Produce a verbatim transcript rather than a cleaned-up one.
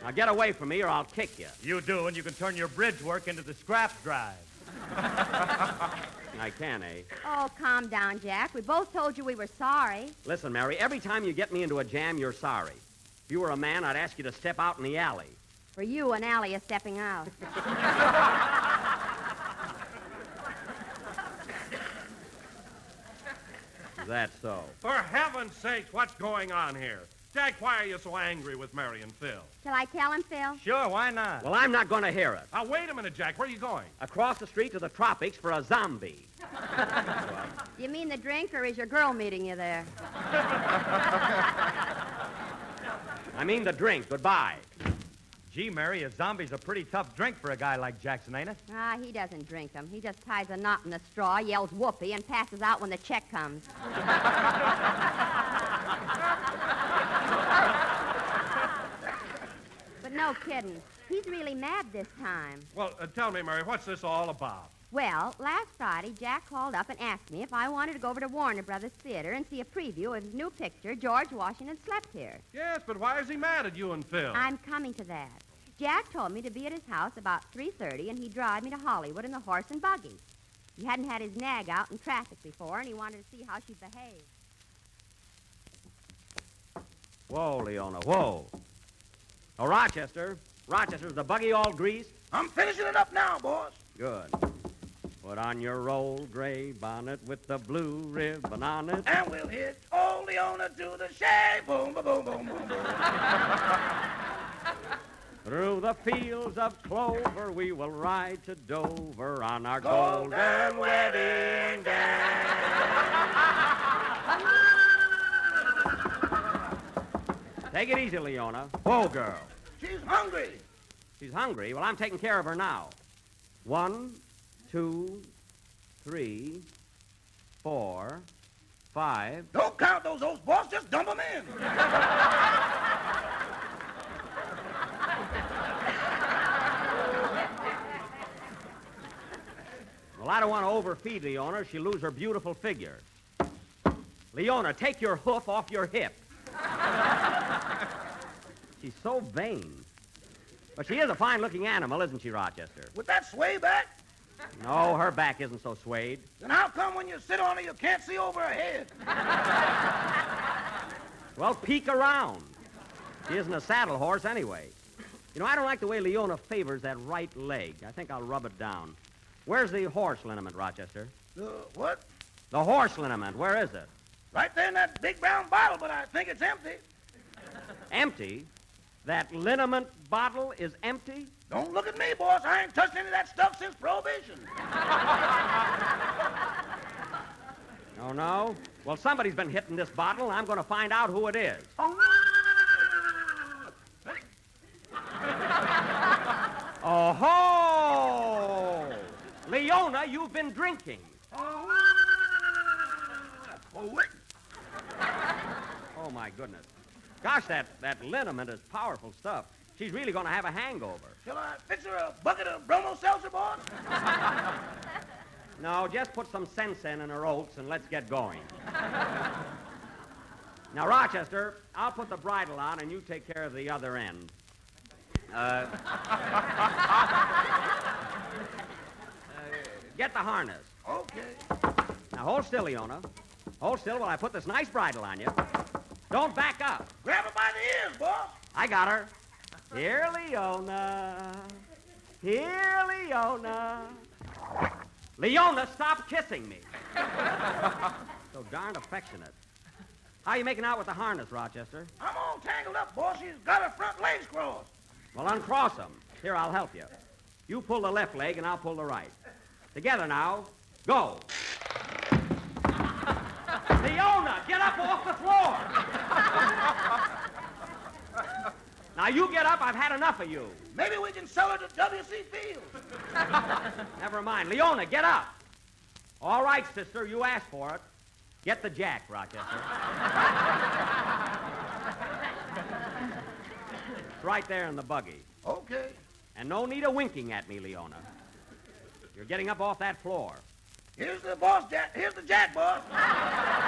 Now get away from me or I'll kick you. You do, and you can turn your bridge work into the scrap drive. I can, eh? Oh, calm down, Jack. We both told you we were sorry. Listen, Mary, every time you get me into a jam, you're sorry. If you were a man, I'd ask you to step out in the alley. For you, an alley is stepping out. Is that so? For heaven's sakes, what's going on here? Jack, why are you so angry with Mary and Phil? Shall I tell him, Phil? Sure, why not? Well, I'm not going to hear it. Now, wait a minute, Jack. Where are you going? Across the street to the tropics for a zombie. You mean the drink, or is your girl meeting you there? I mean the drink. Goodbye. Gee, Mary, a zombie's a pretty tough drink for a guy like Jackson, ain't it? Ah, he doesn't drink them. He just ties a knot in a straw, yells whoopee, and passes out when the check comes. But no kidding. He's really mad this time. Well, uh, tell me, Mary, what's this all about? Well, last Friday, Jack called up and asked me if I wanted to go over to Warner Brothers Theater and see a preview of his new picture, George Washington Slept Here. Yes, but why is he mad at you and Phil? I'm coming to that. Jack told me to be at his house about three thirty, and he'd drive me to Hollywood in the horse and buggy. He hadn't had his nag out in traffic before, and he wanted to see how she'd behave. Whoa, Leona, whoa. Oh, Rochester. Rochester's the buggy all greased? I'm finishing it up now, boss. Good. Put on your old gray bonnet with the blue ribbon on it. And we'll hit old Leona to the shade. Boom, boom, boom, boom, boom, boom. Through the fields of clover we will ride to Dover on our Golden golden, wedding day. Take it easy, Leona. Whoa, girl. She's hungry. She's hungry. Well, I'm taking care of her now. One, two, three, four, five. Don't count those oats, boss. Just dump them in. Well, I don't want to overfeed Leona. She'll lose her beautiful figure. Leona, take your hoof off your hip. She's so vain. But she is a fine-looking animal, isn't she, Rochester? With that sway back? No, her back isn't so swayed. Then how come when you sit on her, you can't see over her head? Well, peek around. She isn't a saddle horse anyway. You know, I don't like the way Leona favors that right leg. I think I'll rub it down. Where's the horse liniment, Rochester? The what? The horse liniment, where is it? Right there in that big brown bottle, but I think it's empty. Empty? That liniment bottle is empty? Don't look at me, boss. I ain't touched any of that stuff since Prohibition. Oh, no? Well, somebody's been hitting this bottle, and I'm going to find out who it is. Oh-ho! Leona, you've been drinking. Oh, wait. Oh, my goodness. Gosh, that, that liniment is powerful stuff. She's really going to have a hangover. Shall I fix her a bucket of bromo seltzer, boss? No, just put some sense in in her oats and let's get going. Now, Rochester, I'll put the bridle on and you take care of the other end. Uh, uh, get the harness. Okay. Now, hold still, Leona. Hold still while I put this nice bridle on you. Don't back up. Grab her by the ears, boss. I got her. Here, Leona. Here, Leona. Leona, stop kissing me. So darn affectionate. How are you making out with the harness, Rochester? I'm all tangled up, boss. She's got her front legs crossed. Well, uncross them. Here, I'll help you. You pull the left leg, and I'll pull the right. Together now. Go. Leona, get up off the floor. Now, you get up. I've had enough of you. Maybe we can sell her to W C Fields. Never mind. Leona, get up. All right, sister, you asked for it. Get the jack, Rochester. It's right there in the buggy. Okay. And no need of winking at me, Leona. You're getting up off that floor. Here's the boss, Jack. Here's the jack, boss.